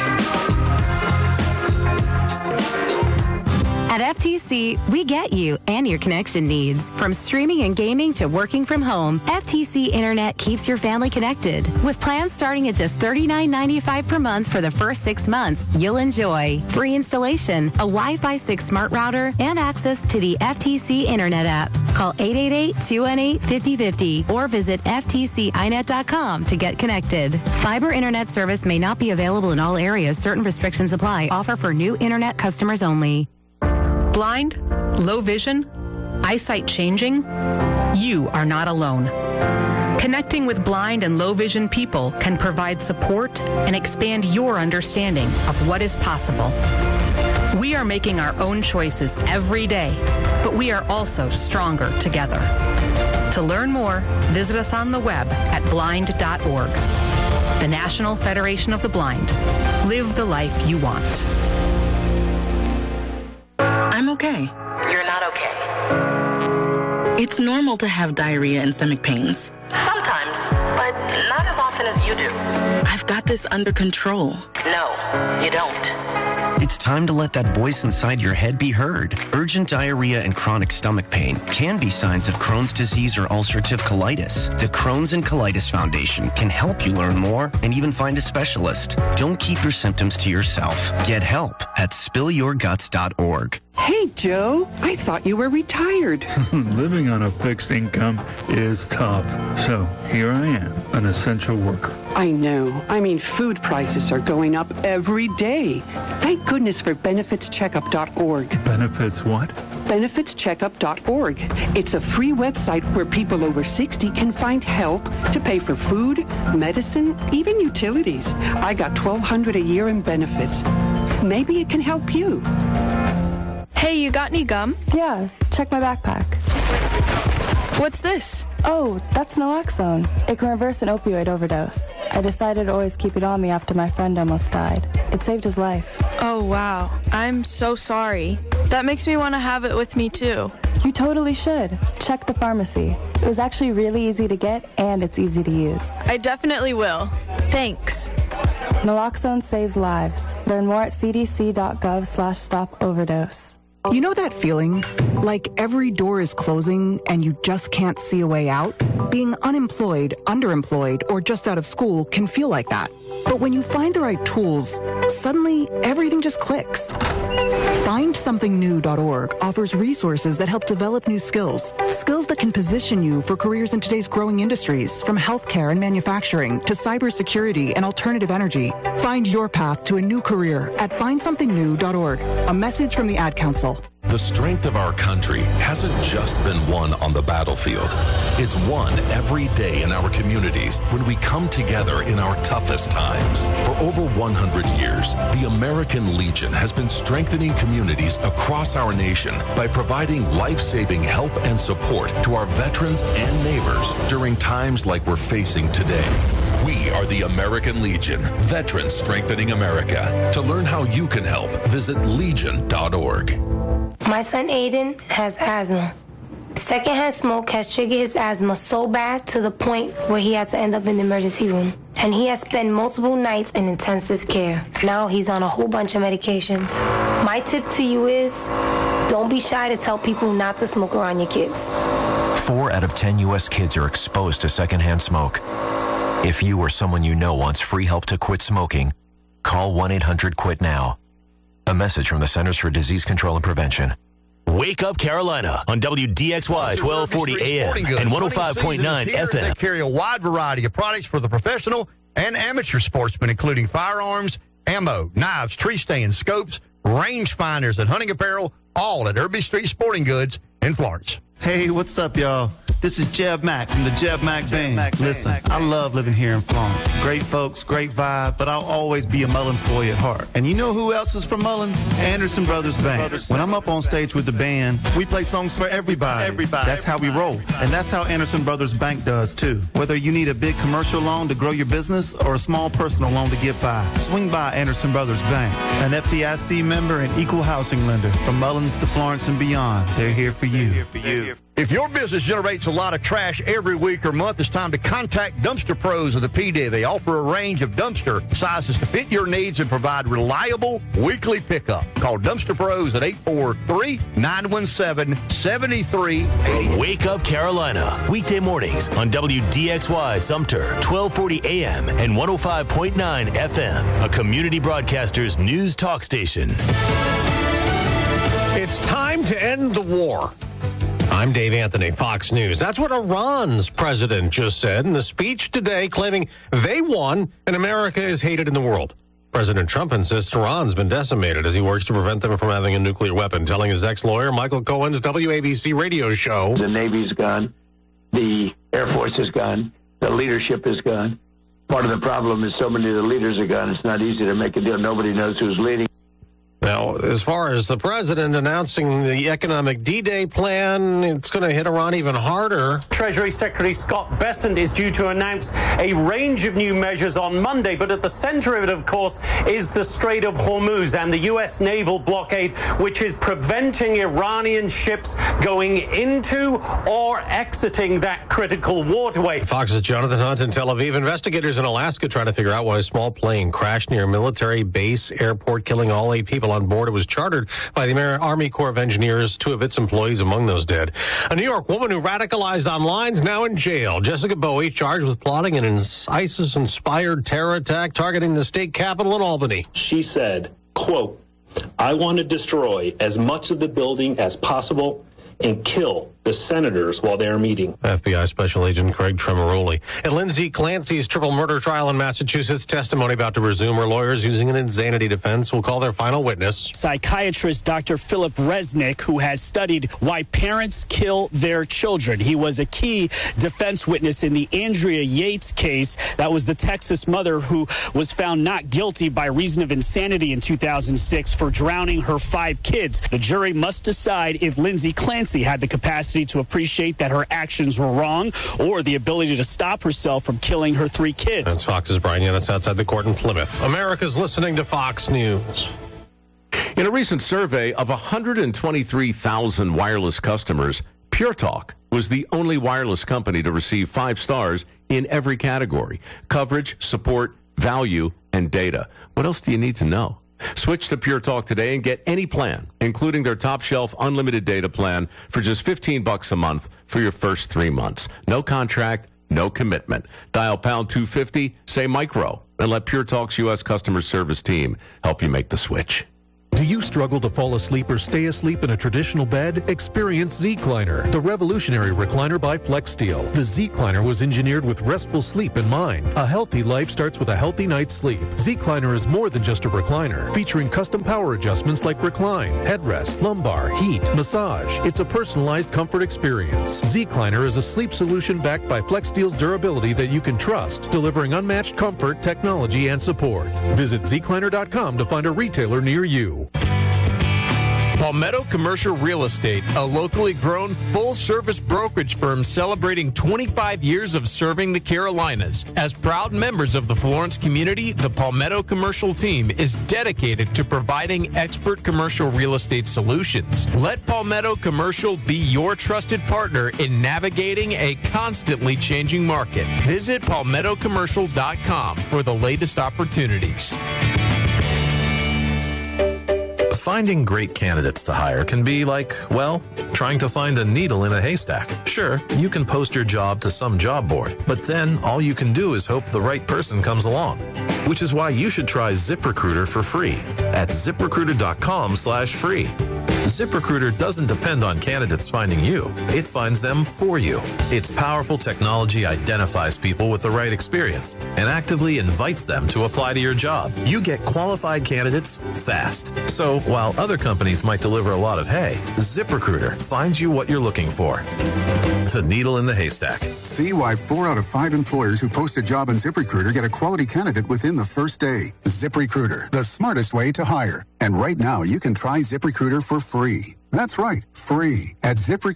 At FTC, we get you and your connection needs. From streaming and gaming to working from home, FTC Internet keeps your family connected. With plans starting at just $39.95 per month for the first 6 months, you'll enjoy free installation, a Wi-Fi 6 smart router, and access to the FTC Internet app. Call 888-218-5050 or visit ftcinet.com to get connected. Fiber Internet service may not be available in all areas. Certain restrictions apply. Offer for new Internet customers only. Blind, low vision, eyesight changing? You are not alone. Connecting with blind and low vision people can provide support and expand your understanding of what is possible. We are making our own choices every day, but we are also stronger together. To learn more, visit us on the web at blind.org. The National Federation of the Blind. Live the life you want. I'm okay. You're not okay. It's normal to have diarrhea and stomach pains. Sometimes, but not as often as you do. I've got this under control. No, you don't. It's time to let that voice inside your head be heard. Urgent diarrhea and chronic stomach pain can be signs of Crohn's disease or ulcerative colitis. The Crohn's and Colitis Foundation can help you learn more and even find a specialist. Don't keep your symptoms to yourself. Get help at spillyourguts.org. Hey, Joe, I thought you were retired. Living on a fixed income is tough. So here I am, an essential worker. I know. I mean, food prices are going up every day. Thank goodness for benefitscheckup.org. Benefits what? benefitscheckup.org. It's a free website where people over 60 can find help to pay for food, medicine, even utilities. I got $1,200 a year in benefits. Maybe it can help you. Hey, you got any gum? Yeah, check my backpack. What's this? Oh, that's naloxone. It can reverse an opioid overdose. I decided to always keep it on me after my friend almost died. It saved his life. Oh, wow. I'm so sorry. That makes me want to have it with me, too. You totally should. Check the pharmacy. It was actually really easy to get, and it's easy to use. I definitely will. Thanks. Naloxone saves lives. Learn more at cdc.gov/stop-overdose. You know that feeling? Like every door is closing and you just can't see a way out? Being unemployed, underemployed, or just out of school can feel like that. But when you find the right tools, suddenly everything just clicks. FindSomethingNew.org offers resources that help develop new skills. Skills that can position you for careers in today's growing industries, from healthcare and manufacturing to cybersecurity and alternative energy. Find your path to a new career at FindSomethingNew.org. A message from the Ad Council. The strength of our country hasn't just been won on the battlefield. It's won every day in our communities when we come together in our toughest times. For over 100 years, the American Legion has been strengthening communities across our nation by providing life-saving help and support to our veterans and neighbors during times like we're facing today. We are the American Legion, Veterans Strengthening America. To learn how you can help, visit legion.org. My son Aiden has asthma. Secondhand smoke has triggered his asthma so bad to the point where he had to end up in the emergency room. And he has spent multiple nights in intensive care. Now he's on a whole bunch of medications. My tip to you is, don't be shy to tell people not to smoke around your kids. 4 out of 10 U.S. kids are exposed to secondhand smoke. If you or someone you know wants free help to quit smoking, call 1-800-QUIT-NOW. A message from the Centers for Disease Control and Prevention. Wake Up Carolina on WDXY 1240 AM and 105.9 FM. They carry a wide variety of products for the professional and amateur sportsmen, including firearms, ammo, knives, tree stands, scopes, range finders, and hunting apparel, all at Irby Street Sporting Goods in Florence. Hey, what's up, y'all? This is Jeb Mack from the Jeb Mack Band. Listen, I love living here in Florence. Great folks, great vibe, but I'll always be a Mullins boy at heart. And you know who else is from Mullins? Anderson Brothers Band. When I'm up on stage with the band, we play songs for everybody. That's how we roll. And that's how Anderson Brothers Bank does, too. Whether you need a big commercial loan to grow your business or a small personal loan to get by, swing by Anderson Brothers Bank. An FDIC member and equal housing lender. From Mullins to Florence and beyond, they're here for you. If your business generates a lot of trash every week or month, it's time to contact Dumpster Pros of the PD. They offer a range of dumpster sizes to fit your needs and provide reliable weekly pickup. Call Dumpster Pros at 843-917-7380. Wake Up Carolina, weekday mornings on WDXY Sumter, 1240 AM and 105.9 FM, a Community Broadcasters news talk station. It's time to end the war. I'm Dave Anthony, Fox News. That's what Iran's president just said in a speech today, claiming they won and America is hated in the world. President Trump insists Iran's been decimated as he works to prevent them from having a nuclear weapon, telling his ex-lawyer Michael Cohen's WABC radio show. The Navy's gone. The Air Force is gone. The leadership is gone. Part of the problem is so many of the leaders are gone. It's not easy to make a deal. Nobody knows who's leading. Now, as far as the president announcing the economic D-Day plan, it's going to hit Iran even harder. Treasury Secretary Scott Bessent is due to announce a range of new measures on Monday, but at the center of it, of course, is the Strait of Hormuz and the U.S. naval blockade, which is preventing Iranian ships going into or exiting that critical waterway. Fox's Jonathan Hunt in Tel Aviv. Investigators in Alaska trying to figure out why a small plane crashed near a military base airport, killing all 8 people on board. It was chartered by the Army Corps of Engineers, 2 of its employees among those dead. A New York woman who radicalized online is now in jail. Jessica Bowie charged with plotting an ISIS-inspired terror attack targeting the state capitol in Albany. She said, quote, "I want to destroy as much of the building as possible and kill the the senators while they're meeting. FBI Special Agent Craig Tremoroli. And Lindsay Clancy's triple murder trial in Massachusetts, testimony about to resume. Her lawyers, using an insanity defense, will call their final witness. Psychiatrist Dr. Philip Resnick, who has studied why parents kill their children. He was a key defense witness in the Andrea Yates case. That was the Texas mother who was found not guilty by reason of insanity in 2006 for drowning her 5 kids. The jury must decide if Lindsay Clancy had the capacity to appreciate that her actions were wrong or the ability to stop herself from killing her 3 kids. That's Fox's Brian Yanis outside the court in Plymouth. America's listening to Fox News. In a recent survey of 123,000 wireless customers, Pure Talk was the only wireless company to receive 5 stars in every category: coverage, support, value, and data. What else do you need to know? Switch to Pure Talk today and get any plan, including their top shelf unlimited data plan, for just $15 a month for your first 3 months. No contract, no commitment. Dial pound 250, say micro, and let Pure Talk's U.S. customer service team help you make the switch. Do you struggle to fall asleep or stay asleep in a traditional bed? Experience Z-Cliner, the revolutionary recliner by FlexSteel. The Z-Cliner was engineered with restful sleep in mind. A healthy life starts with a healthy night's sleep. Z-Cliner is more than just a recliner, featuring custom power adjustments like recline, headrest, lumbar, heat, massage. It's a personalized comfort experience. Z-Cliner is a sleep solution backed by FlexSteel's durability that you can trust, delivering unmatched comfort, technology, and support. Visit zcliner.com to find a retailer near you. Palmetto Commercial Real Estate, a locally grown, full-service brokerage firm celebrating 25 years of serving the Carolinas. As proud members of the Florence community, the Palmetto Commercial team is dedicated to providing expert commercial real estate solutions. Let Palmetto Commercial be your trusted partner in navigating a constantly changing market. Visit palmettocommercial.com for the latest opportunities. Finding great candidates to hire can be like, well, trying to find a needle in a haystack. Sure, you can post your job to some job board, but then all you can do is hope the right person comes along. Which is why you should try ZipRecruiter for free at ZipRecruiter.com/free. ZipRecruiter doesn't depend on candidates finding you. It finds them for you. Its powerful technology identifies people with the right experience and actively invites them to apply to your job. You get qualified candidates fast. So while other companies might deliver a lot of hay, ZipRecruiter finds you what you're looking for. The needle in the haystack. See why 4 out of 5 employers who post a job on ZipRecruiter get a quality candidate within the first day. ZipRecruiter, the smartest way to hire. And right now, you can try ZipRecruiter for free. That's right, free at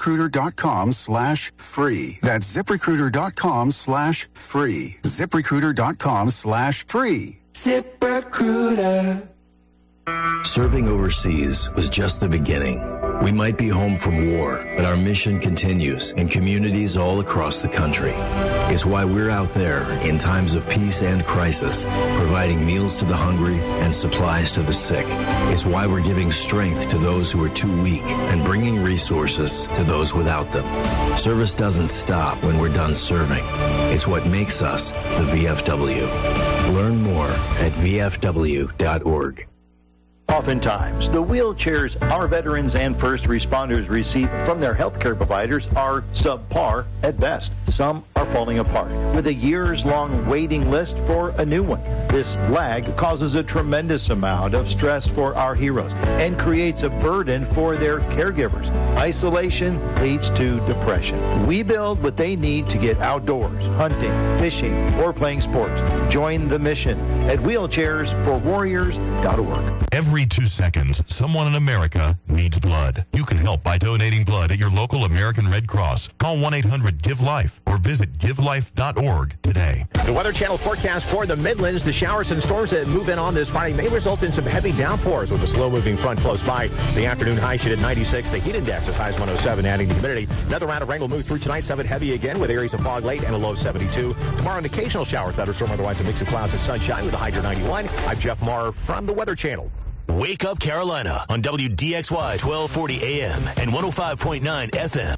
ZipRecruiter.com/free. That's ZipRecruiter.com/free. ZipRecruiter.com/free. ZipRecruiter. Serving overseas was just the beginning. We might be home from war, but our mission continues in communities all across the country. It's why we're out there in times of peace and crisis, providing meals to the hungry and supplies to the sick. It's why we're giving strength to those who are too weak and bringing resources to those without them. Service doesn't stop when we're done serving. It's what makes us the VFW. Learn more at VFW.org. Oftentimes, the wheelchairs our veterans and first responders receive from their healthcare providers are subpar at best. Some are falling apart, with a years-long waiting list for a new one. This lag causes a tremendous amount of stress for our heroes and creates a burden for their caregivers. Isolation leads to depression. We build what they need to get outdoors, hunting, fishing, or playing sports. Join the mission at wheelchairsforwarriors.org. Every 2 seconds, someone in America needs blood. You can help by donating blood at your local American Red Cross. Call 1-800-GIVE-LIFE or visit givelife.org today. The Weather Channel forecast for the Midlands. The showers and storms that move in on this Friday may result in some heavy downpours with a slow-moving front close by. The afternoon high should at 96. The heat index as high as 107, adding the humidity. Another round of rain will move through tonight. 7 heavy again with areas of fog late and a low of 72. Tomorrow, an occasional shower, thunderstorm, otherwise a mix of clouds and sunshine with a high near 91. I'm Jeff Maher from the Weather Channel. Wake Up Carolina on WDXY 1240 AM and 105.9 FM.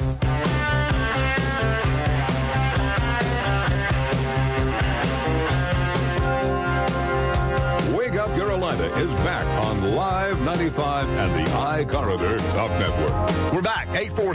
Wake Up Carolina Florida is back on Live 95 and the iCorridor Talk Network. We're back.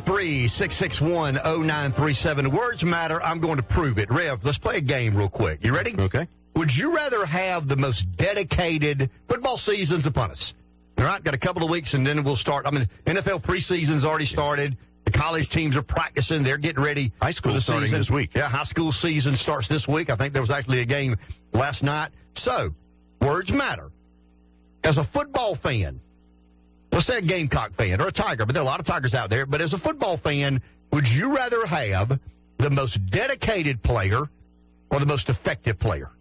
843-661-0937. Words matter. I'm going to prove it. Rev, let's play a game real quick. You ready? Okay. Would you rather have the most dedicated football season's upon us? All right, got a couple of weeks, and then we'll start. I mean, NFL preseason's already started. The college teams are practicing. They're getting ready. High school starting season. this week. Yeah, high school season starts this week. I think there was actually a game last night. So, words matter. As a football fan, let's say a Gamecock fan or a Tiger, but there are a lot of Tigers out there. But as a football fan, would you rather have the most dedicated player or the most effective player?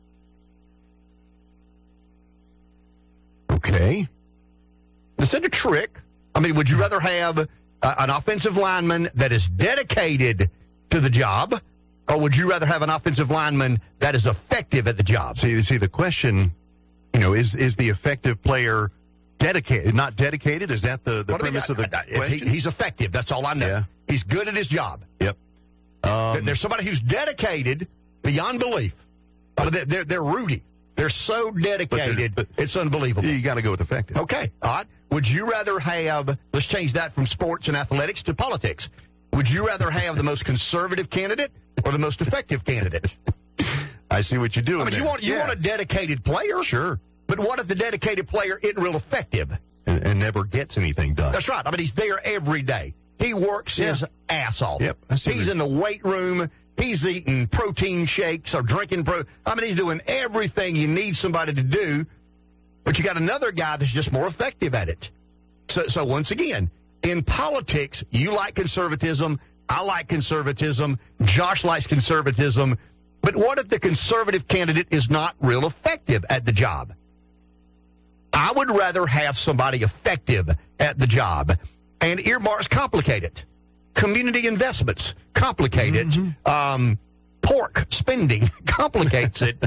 Okay. Is it a trick? I mean, would you rather have an offensive lineman that is dedicated to the job, or would you rather have an offensive lineman that is effective at the job? See, the question, is the effective player dedicated, not dedicated? Is that the premise of the question? He's effective. That's all I know. Yeah. He's good at his job. Yep. There's somebody who's dedicated beyond belief. They're Rudy. They're so dedicated, but it's unbelievable. You got to go with effective. Okay. All right. Would you rather have, let's change that from sports and athletics to politics. Would you rather have the most conservative candidate or the most effective candidate? I see what you're doing. I mean, you want a dedicated player? Sure. But what if the dedicated player isn't real effective? And never gets anything done. That's right. I mean, he's there every day. He works his ass off. Yep. He's in the weight room. He's eating protein shakes or drinking he's doing everything you need somebody to do, but you got another guy that's just more effective at it. So once again, in politics, you like conservatism. I like conservatism. Josh likes conservatism. But what if the conservative candidate is not real effective at the job? I would rather have somebody effective at the job. And earmarks complicate it. Community investments complicate it. Pork spending complicates it.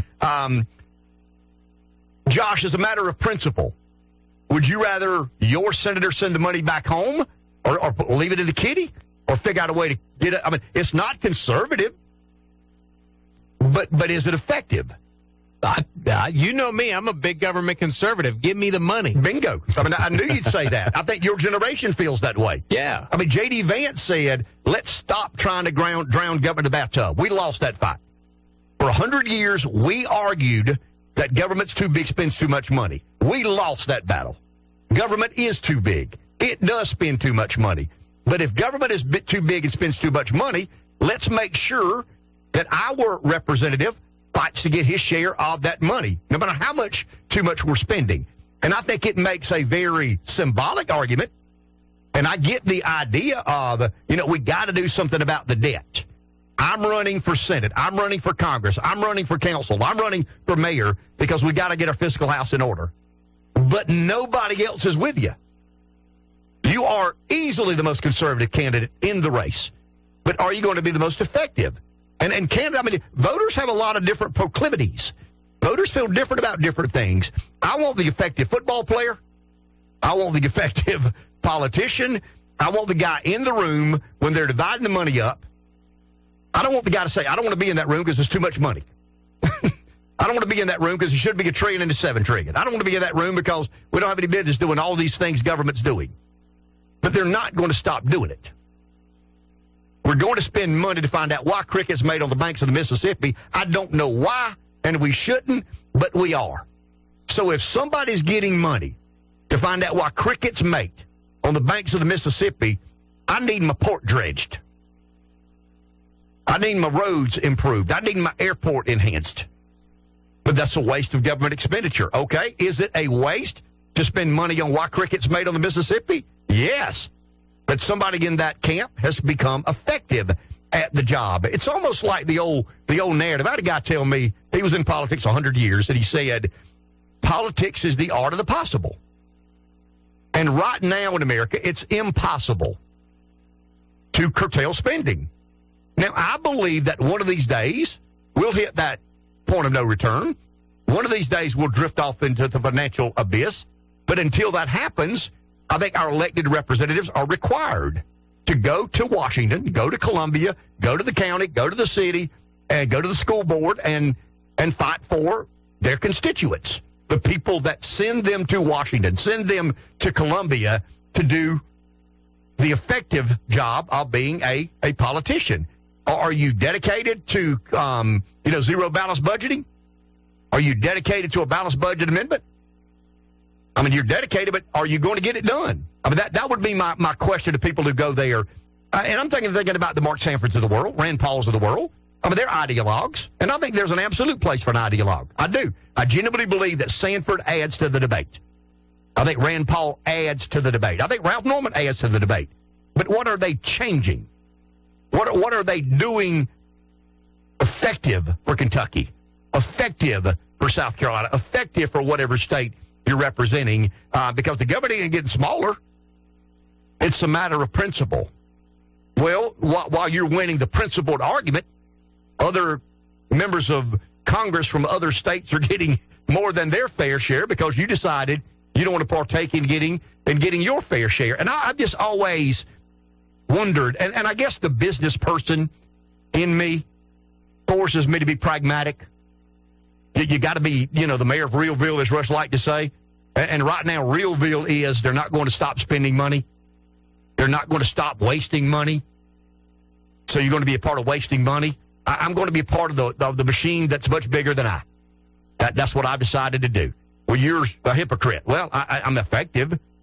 Josh, as a matter of principle, would you rather your senator send the money back home or leave it in the kitty or figure out a way to get it? I mean, it's not conservative, but is it effective? You know me. I'm a big government conservative. Give me the money. Bingo. I mean, I knew you'd say that. I think your generation feels that way. Yeah. I mean, J.D. Vance said, let's stop trying to drown government in the bathtub. We lost that fight. For 100 years, we argued that government's too big, spends too much money. We lost that battle. Government is too big. It does spend too much money. But if government is too big and spends too much money, let's make sure that our representative fights to get his share of that money, no matter how much too much we're spending. And I think it makes a very symbolic argument. And I get the idea of, we got to do something about the debt. I'm running for Senate. I'm running for Congress. I'm running for council. I'm running for mayor because we got to get our fiscal house in order. But nobody else is with you. You are easily the most conservative candidate in the race. But are you going to be the most effective? And Canada, I mean, voters have a lot of different proclivities. Voters feel different about different things. I want the effective football player. I want the effective politician. I want the guy in the room when they're dividing the money up. I don't want the guy to say, I don't want to be in that room because there's too much money. I don't want to be in that room because it should be $1 trillion into $7 trillion. I don't want to be in that room because we don't have any business doing all these things government's doing. But they're not going to stop doing it. We're going to spend money to find out why cricket's made on the banks of the Mississippi. I don't know why, and we shouldn't, but we are. So if somebody's getting money to find out why cricket's made on the banks of the Mississippi, I need my port dredged. I need my roads improved. I need my airport enhanced. But that's a waste of government expenditure. Okay, is it a waste to spend money on why cricket's made on the Mississippi? Yes. But somebody in that camp has become effective at the job. It's almost like the old narrative. I had a guy tell me, he was in politics 100 years, and he said, politics is the art of the possible. And right now in America, it's impossible to curtail spending. Now, I believe that one of these days, we'll hit that point of no return. One of these days, we'll drift off into the financial abyss. But until that happens, I think our elected representatives are required to go to Washington, go to Columbia, go to the county, go to the city, and go to the school board and fight for their constituents. the people that send them to Washington, send them to Columbia to do the effective job of being a politician? Are you dedicated to, zero balanced budgeting? Are you dedicated to a balanced budget amendment? I mean, you're dedicated, but are you going to get it done? I mean, that would be my question to people who go there. And I'm thinking about the Mark Sanfords of the world, Rand Pauls of the world. I mean, they're ideologues, and I think there's an absolute place for an ideologue. I do. I genuinely believe that Sanford adds to the debate. I think Rand Paul adds to the debate. I think Ralph Norman adds to the debate. But what are they changing? What are they doing effective for Kentucky, effective for South Carolina, effective for whatever state you're representing? Because the government ain't getting smaller. It's a matter of principle. Well, while you're winning the principled argument, other members of Congress from other states are getting more than their fair share because you decided you don't want to partake in getting your fair share. And I just always wondered, and I guess the business person in me forces me to be pragmatic. You got to be, the mayor of Realville, as Rush like to say. And right now, Realville is they're not going to stop spending money. They're not going to stop wasting money. So you're going to be a part of wasting money. I'm going to be a part of the machine that's much bigger than I. That's what I've decided to do. Well, you're a hypocrite. Well, I'm effective.